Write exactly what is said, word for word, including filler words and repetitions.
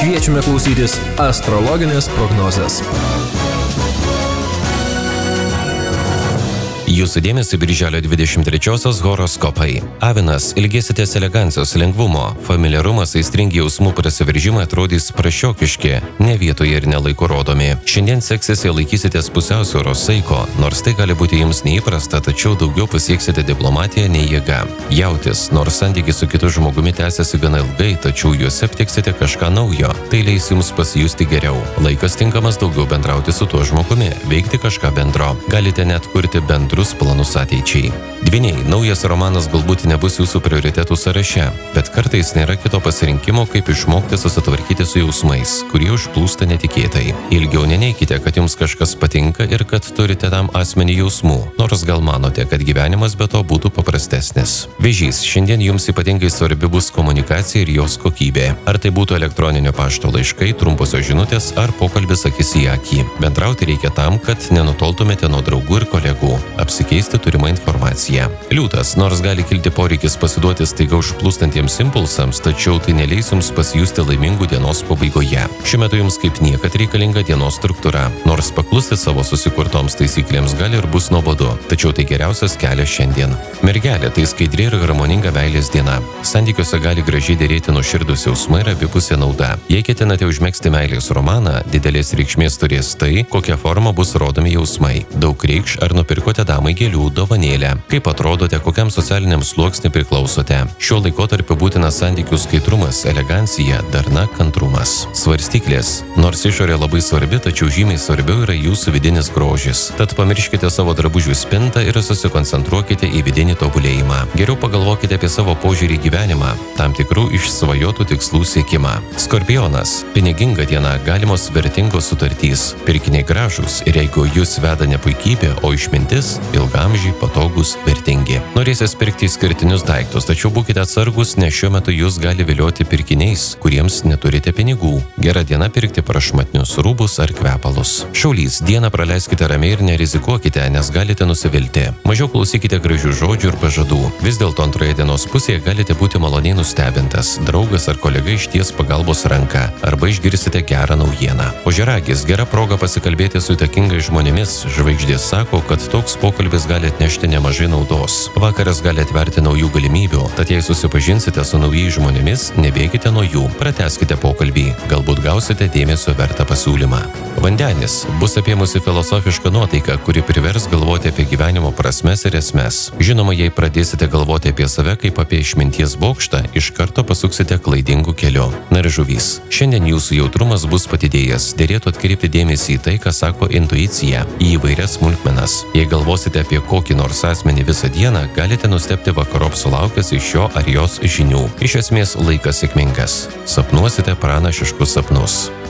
Kviečiame klausytis astrologinės prognozės. Jūsų dėmesį birželio dvidešimt trečiosios horoskopai. Avinas, ilgėsitės elegancijos, lengvumo, familiarumas, aistringi jausmų prasiveržimai atrodys prašiokiški, ne vietoje ir nelaiko rodomi. Šiandien seksėse laikysitės pusiausvyros saiko, nors tai gali būti jums neįprasta, tačiau daugiau pasieksite diplomatiją nei jėga. Jautis, nors santykis su kitu žmogumi tęsiasi gana ilgai, tačiau juose aptiksite kažką naujo. Tai leis jums pasijusti geriau. Laikas tinkamas daugiau bendrauti su tuo žmogumi, veikti kažką bendro. Galite net kurti bendrus planus ateičiai. Dvyniai, naujas romanas galbūt nebus jūsų prioritetų sąraše, bet kartais nėra kito pasirinkimo, kaip išmokti susitvarkyti su jausmais, kurie užplūsta netikėtai. Ilgiau neneikite, kad jums kažkas patinka ir kad turite tam asmenį jausmų, nors gal manote, kad gyvenimas be to būtų paprastesnis. Vėžys, šiandien jums ypatingai svarbi bus komunikacija ir jos kokybė. Ar tai būtų elektroninio pašto laiškai, trumposios žinutės ar pokalbis akis į akį. Bendrauti reikia tam, kad nenutoltumėte nuo draugų ir kolegų. Apsikeisti turimą informaciją. Liūtas, nors gali kilti poreikis pasiduoti staiga užplūstantiems impulsams, tačiau tai neleis jums pasijusti laimingų dienos pabaigoje. Šiuo metu jums kaip niekad reikalinga dienos struktūra. Nors paklusti savo susikurtoms taisyklėms gali ir bus nuobodu, tačiau tai geriausias kelias šiandien. Mergelė, tai skaidri ir harmoninga meilės diena. Santykiuose gali gražiai dėrėti nuoširdūs jausmai ir abipusė nauda. Jei ketinate užmegzti meilės romaną, didelės reikšmės turės tai, kokia forma bus rodomi jausmai. Daug reikš, ar nupirkote damai gėlių dovanėlę. Kaip atrodote, kokiam socialiniam sluoksniui priklausote. Šiuo laikotarpiu būtinas santykių skaidrumas, elegancija, darna, kantrumas. Svarstyklės. Nors išorė labai svarbi, tačiau žymiai svarbiau yra jūsų vidinis grožis. Tad pamirškite savo drabužių spintą ir susikoncentruokite į vidinį tobulėjimą. Geriau pagalvokite apie savo požiūrį į gyvenimą, tam tikrų išsvajotų tikslų siekimą. Skorpionas. Piniginga diena, galimos vertingos sutartys. Pirkiniai gražūs ir jeigu jūs veda ne puikybė, o išmintis, ilgamžiai, patogus, vertingi. Norėsės pirkti skirtinius daiktus, tačiau būkite atsargus, nes šiuo metu jūs gali vilioti pirkiniais, kuriems neturite pinigų. Gera diena pirkti prašmatnius rūbus ar kvepalus. Šaulys, dieną praleiskite ramiai ir nerizikuokite, nes galite nusivilti. Mažiau klausykite gražių žodžių ir pažadų. Vis dėlto antroje dienos pusėje galite būti maloniai nustebintas. Draugas ar kolega išties pagalbos ranką arba išgirsite gerą naujieną. Ožiaragis, gera proga pasikalbėti su įtakingais žmonėmis. Žvaigždės sako, kad toks pokalbis gali atnešti nemažai naudos. Vakaras gali atverti naujų galimybių, tad jei susipažinsite su naujais žmonėmis, nebėkite nuo jų, pratęskite pokalbį, galbūt gausite dėmesio vertą pasiūlymą. Vandenis, bus apėmusi filosofiška nuotaika, kuri privers galvoti apie gyvenimo prasmes ir esmes. Žinoma, jei pradėsite galvoti apie save kaip apie išminties bokštą, iš karto pasuksite klaidingu keliu. Na ir žuvys, šiandien jūsų jautrumas bus padidėjęs, derėtų atkreipti dėmesį į tai, ką sako intuicija, į įvairias smulkmenas. Jei galvosite apie kokį nors asmenį visą dieną, galite nustebti vakarop sulaukęs iš jo ar jos žinių. Iš esmės laikas sėkmingas. Sapnuosite pranašiškus sapnus.